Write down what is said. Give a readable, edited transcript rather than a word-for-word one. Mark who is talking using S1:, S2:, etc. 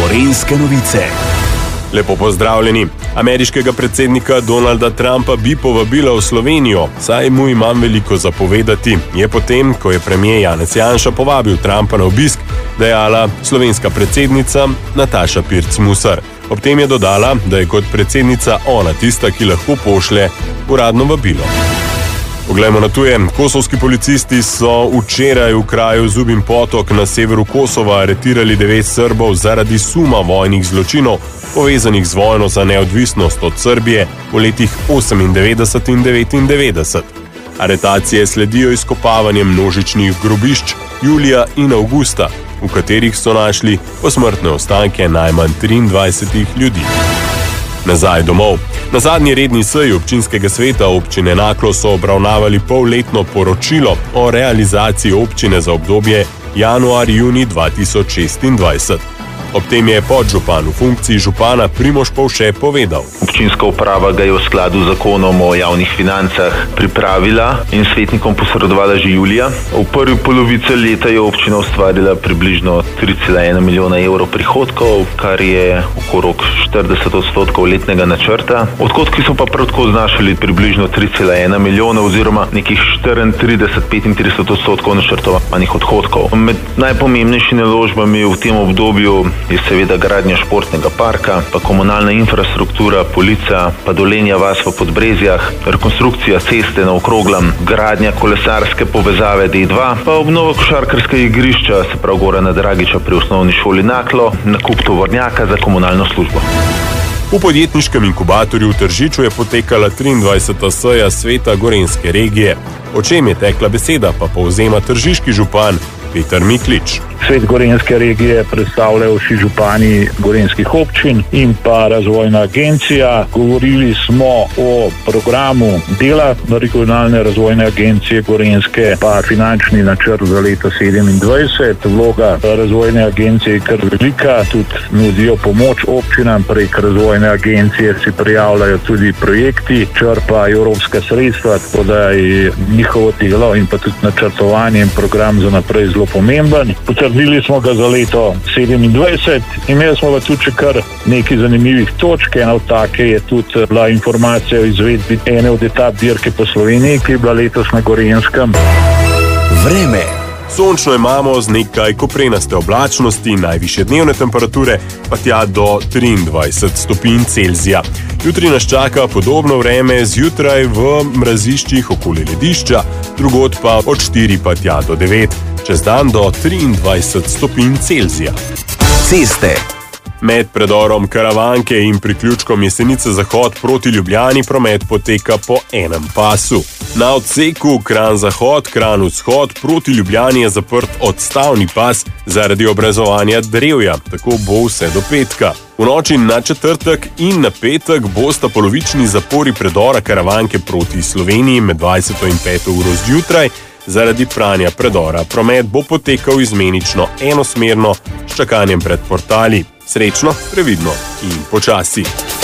S1: Gorenjske novice.
S2: Lepo pozdravljeni. Ameriškega predsednika Donalda Trumpa bi povabila v Slovenijo, saj mu imam veliko zapovedati. Je potem, ko je premier Janez Janša povabil Trumpa na obisk, dejala slovenska predsednica Nataša Pirc Musar. Ob tem je dodala, da je kot predsednica ona tista, ki lahko pošlje uradno vabilo. Poglejmo na tuje. Kosovski policisti so včeraj v kraju Zubin Potok na severu Kosova aretirali 9 Srbov zaradi suma vojnih zločinov, povezanih z vojno za neodvisnost od Srbije v letih 98 in 99. Aretacije sledijo izkopavanjem množičnih grobišč julija in avgusta, v katerih so našli posmrtne ostanke najmanj 23 ljudi. Nazaj domov. Na zadnji redni seji občinskega sveta občine Naklo so obravnavali polletno poročilo o realizaciji občine za obdobje januar-junij 2026. Ob tem je podžupan v funkciji župana Primož Povše povedal.
S3: Občinska uprava ga je v skladu z zakonom o javnih financah pripravila in svetnikom posredovala že julija. V prvi polovici leta je občina ustvarila približno 3,1 milijona evrov prihodkov, kar je okrog 40% letnega načrta. Odhodki so pa prav tako znašali približno 3,1 milijona oziroma nekih 34-35% načrtovanih odhodkov. Med najpomembnejšimi naložbami v tem obdobju je seveda gradnja športnega parka, pa komunalna infrastruktura, Polica, pa Dolenja vas v Podbrezjah, rekonstrukcija ceste na Okroglam, gradnja kolesarske povezave D2, pa obnova košarkarskega igrišča, se pravi Gorana Dragiča pri osnovni šoli Naklo, nakup tovornjaka za komunalno službo.
S2: V podjetniškem inkubatorju v Tržiču je potekala 23. seja sveta Gorenjske regije. O čem je tekla beseda, pa povzema tržiški župan Peter Miklič.
S4: Svet Gorenjske regije predstavljajo vsi župani gorenjskih občin in pa razvojna agencija. Govorili smo o programu dela regionalne razvojne agencije Gorenjske, pa finančni načrt za leto 27. Vloga razvojne agencije je kar velika, tudi nudijo pomoč občinam, prek razvojne agencije se prijavljajo tudi projekti, črpajo evropska sredstva, tako da je njihovo delo in pa tudi načrtovanje in program za naprej zelo pomemben. Potrdili smo ga za leto 27, imeli smo pa tudi kar nekaj zanimivih točk. Ena od take je tudi bila informacija o izvedbi ene od etap dirke po Sloveniji, ki je bila letos na Gorenjskem.
S1: Vreme.
S2: Sončno imamo z nekaj koprenaste oblačnosti, najvišje dnevne temperature pa tja do 23 stopinj Celzija. Jutri nas čaka podobno vreme, zjutraj v mraziščih okoli ledišča, drugod pa od 4 pa tja do 9, čez dan do 23 stopinj Celzija.
S1: Ceste.
S2: Med predorom Karavanke in priključkom Jesenice Zahod proti Ljubljani promet poteka po enem pasu. Na odseku Kranj-Zahod, Kranj-Vzhod proti Ljubljani je zaprt odstavni pas zaradi obrezovanja drevja, tako bo vse do petka. V noči na četrtek in na petek bosta polovični zapori predora Karavanke proti Sloveniji med 20. in 5. uro zjutraj zaradi pranja predora. Promet bo potekal izmenično enosmerno s čakanjem pred portali. Srečno, previdno in počasi.